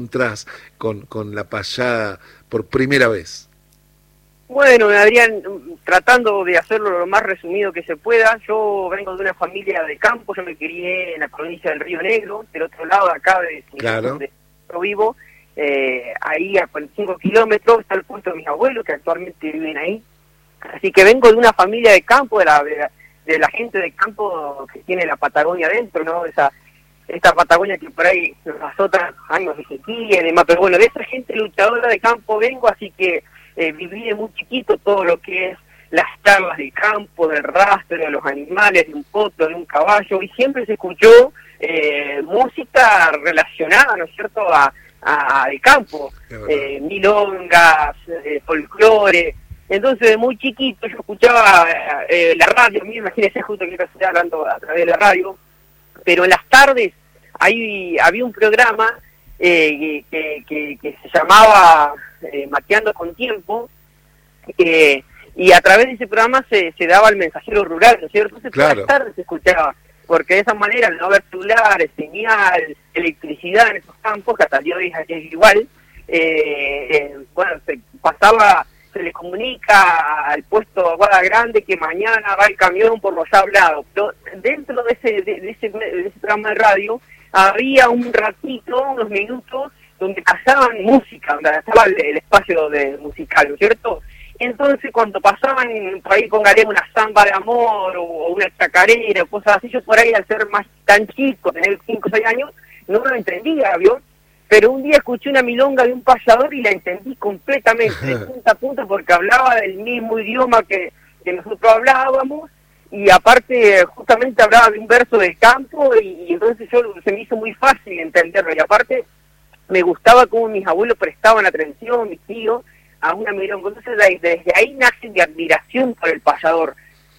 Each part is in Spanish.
encontrás con la payada por primera vez? Bueno, Adrián, tratando de hacerlo lo más resumido que se pueda, yo vengo de una familia de campo, yo me crié en la provincia del Río Negro, del otro lado de acá, Claro. donde yo vivo, ahí a 45 kilómetros está el puesto de mis abuelos, que actualmente viven ahí. Así que vengo de una familia de campo, de la gente de campo que tiene la Patagonia adentro, ¿no? Esta Patagonia que por ahí nos azota años de sequía y demás, pero bueno, de esa gente luchadora de campo vengo, así que viví de muy chiquito todo lo que es las charlas de campo, del rastro, de los animales, de un potro, de un caballo, y siempre se escuchó música relacionada, ¿no es cierto?, a de campo, milongas, folclore. Entonces, de muy chiquito yo escuchaba la radio, imagínense justo que estoy hablando a través de la radio, pero en las tardes ahí había un programa que se llamaba Mateando con Tiempo, y a través de ese programa se daba el mensajero rural, ¿no es cierto? Entonces Claro. todas las tardes se escuchaba, porque de esa manera, al no haber celulares, señal, electricidad en esos campos, que hasta el día de hoy es igual, bueno, se le comunica al puesto de Aguada Grande que mañana va el camión por los hablados. Pero dentro de ese programa de radio había un ratito, unos minutos, donde pasaban música, donde estaba el espacio musical, ¿no es cierto? Entonces, cuando pasaban por ahí, póngale una samba de amor o una chacarera o cosas así, yo por ahí, al ser más tan chico, tener 5 o 6 años, no lo entendía, ¿vio? Pero un día escuché una milonga de un payador y la entendí completamente, de punta a punta, porque hablaba del mismo idioma que nosotros hablábamos, y aparte justamente hablaba de un verso del campo, y entonces se me hizo muy fácil entenderlo, y aparte me gustaba cómo mis abuelos prestaban atención, mis tíos, a una milonga. Entonces desde ahí nace mi admiración por el payador,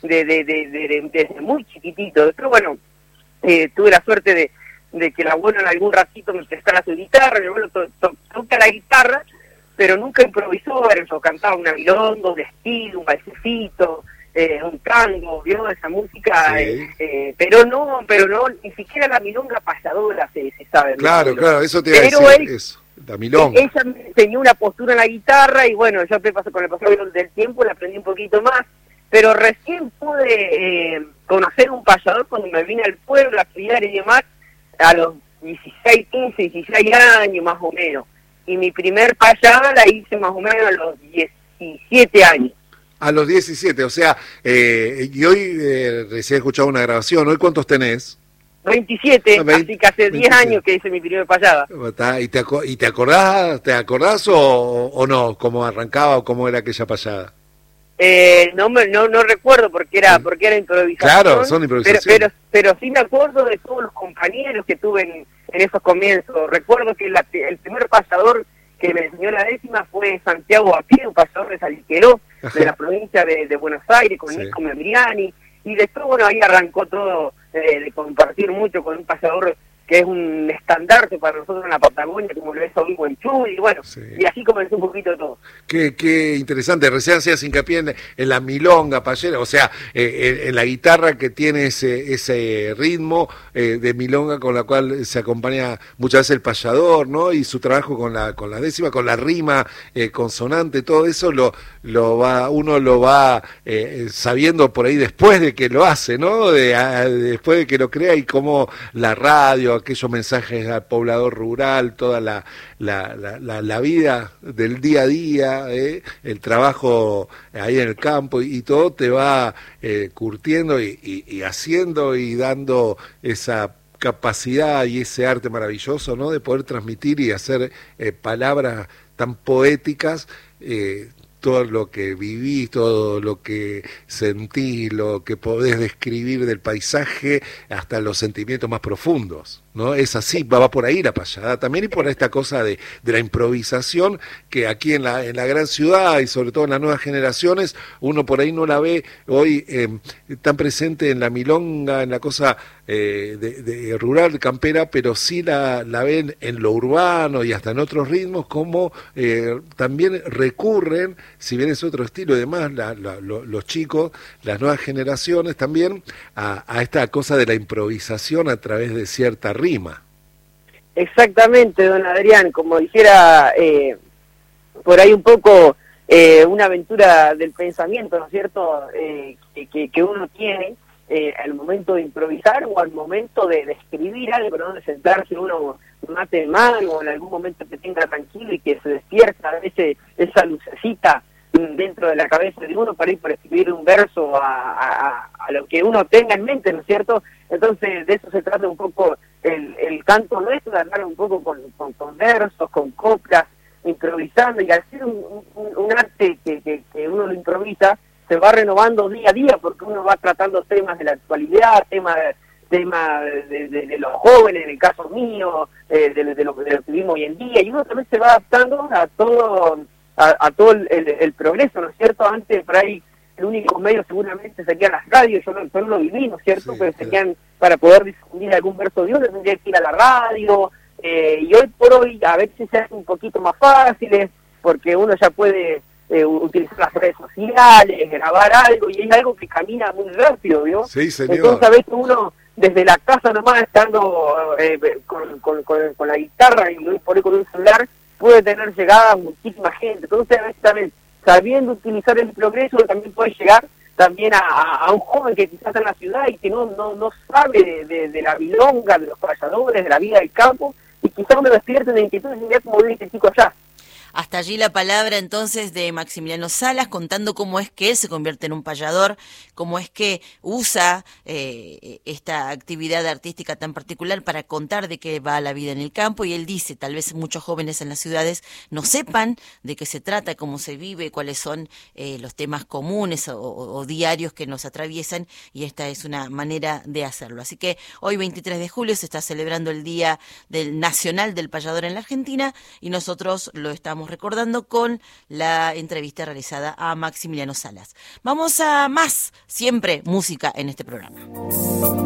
desde muy chiquitito. Pero bueno, tuve la suerte de que el abuelo en algún ratito me prestara su guitarra, mi abuelo toca la guitarra, pero nunca improvisó, eso, cantaba una milonga, un estilo, un balsecito, un tango, ¿vio? Esa música, Sí. pero no, ni siquiera la milonga payadora se sabe. Claro, eso te iba a Pero decir, él, eso, la milonga. ella me enseñó una postura en la guitarra, y bueno, yo con el pasar del tiempo la aprendí un poquito más, pero recién pude conocer un payador cuando me vine al pueblo a criar y demás, a los 16, 15, 16 años más o menos. Y mi primer payada la hice más o menos a los 17 años. A los 17, o sea, y hoy recién he escuchado una grabación. ¿Hoy cuántos tenés? 27, así que hace 10 27 años que hice mi primer payada. ¿Y te acordás o no? ¿Cómo arrancaba o cómo era aquella payada? No recuerdo porque era improvisación. Claro, son improvisaciones. Pero sí me acuerdo de todos los compañeros que tuve en esos comienzos. Recuerdo que el primer payador que me enseñó la décima fue Santiago Apie, un payador de Saliqueró, de la provincia de Buenos Aires, con Nico Membriani, y después, bueno, ahí arrancó todo de compartir mucho con un payador que es un estandarte para nosotros en la Patagonia, como lo es Saúl Buenchú, y bueno, y así comenzó un poquito todo. Qué interesante, recién hacías hincapié en la milonga payera, o sea, en la guitarra que tiene ese ritmo de milonga con la cual se acompaña muchas veces el payador, ¿no? Y su trabajo con la décima, con la rima consonante, todo eso uno lo va sabiendo por ahí después de que lo hace, ¿no? Después de que lo crea, y cómo la radio, aquellos mensajes al poblador rural, toda la vida del día a día, el trabajo ahí en el campo y todo te va curtiendo y haciendo y dando esa capacidad y ese arte maravilloso, ¿no? De poder transmitir y hacer palabras tan poéticas, todo lo que vivís, todo lo que sentís, lo que podés describir del paisaje, hasta los sentimientos más profundos, ¿no? Es así, va por ahí la payada también, y por esta cosa de la improvisación, que aquí en la gran ciudad y sobre todo en las nuevas generaciones, uno por ahí no la ve hoy tan presente en la milonga, en la cosa de rural, campera, pero sí la ven en lo urbano y hasta en otros ritmos, como también recurren, si bien es otro estilo y demás, los chicos, las nuevas generaciones también, a esta cosa de la improvisación a través de cierta rima. Exactamente, don Adrián, como dijera por ahí un poco una aventura del pensamiento, ¿no es cierto?, que uno tiene al momento de improvisar o al momento de escribir algo, ¿no?, de sentarse uno mate en mano o en algún momento que tenga tranquilo y que se despierta a veces esa lucecita dentro de la cabeza de uno para ir por escribir un verso a lo que uno tenga en mente, ¿no es cierto? Entonces de eso se trata un poco el canto nuestro, de hablar un poco con versos, con coplas, improvisando, y al ser un arte que uno lo improvisa, se va renovando día a día, porque uno va tratando temas de la actualidad, temas de los jóvenes, en el caso mío, de lo que vivimos hoy en día, y uno también se va adaptando a todo el progreso, ¿no es cierto? Antes, por ahí, el único medio seguramente serían las radios, yo no lo viví, ¿no es cierto? Sí, pero serían, para poder difundir algún verso de uno, tendría que ir a la radio, y hoy por hoy a veces se hace un poquito más fáciles, porque uno ya puede utilizar las redes sociales, grabar algo, y es algo que camina muy rápido, ¿vio? Sí, señor. Entonces a veces uno, desde la casa nomás, estando con la guitarra y por ahí con un celular, puede tener llegada a muchísima gente. Entonces a veces también, sabiendo utilizar el progreso, también puede llegar también a un joven que quizás está en la ciudad y que no sabe de la milonga, de los payadores, de la vida del campo, y quizás uno despierte de inquietud y dice, mira cómo vive este chico allá. Hasta allí la palabra entonces de Maximiliano Salas, contando cómo es que él se convierte en un payador, cómo es que usa esta actividad artística tan particular para contar de qué va la vida en el campo. Y él dice, tal vez muchos jóvenes en las ciudades no sepan de qué se trata, cómo se vive, cuáles son los temas comunes o diarios que nos atraviesan, y esta es una manera de hacerlo. Así que hoy 23 de julio se está celebrando el Día del Nacional del Payador en la Argentina, y nosotros lo estamos recordando con la entrevista realizada a Maximiliano Salas. Vamos a más, siempre música en este programa.